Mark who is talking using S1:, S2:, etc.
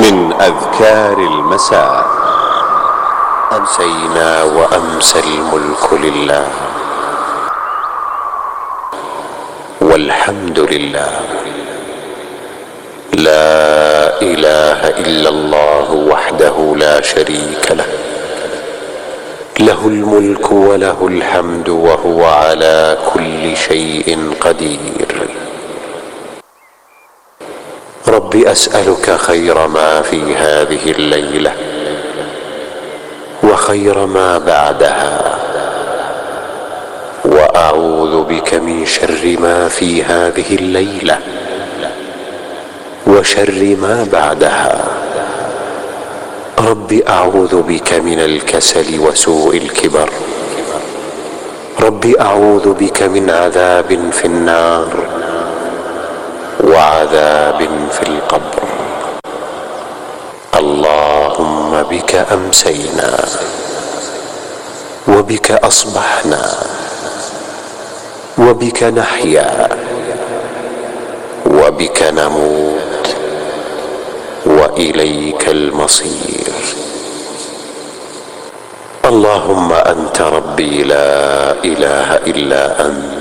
S1: من أذكار المساء. أمسينا وأمسى الملك لله، والحمد لله، لا إله إلا الله وحده لا شريك له، له الملك وله الحمد وهو على كل شيء قدير. رب أسألك خير ما في هذه الليلة وخير ما بعدها، وأعوذ بك من شر ما في هذه الليلة وشر ما بعدها. رب أعوذ بك من الكسل وسوء الكبر. رب أعوذ بك من عذاب في النار وعذاب في القبر. اللهم بك أمسينا وبك أصبحنا وبك نحيا وبك نموت وإليك المصير. اللهم أنت ربي لا إله إلا أنت،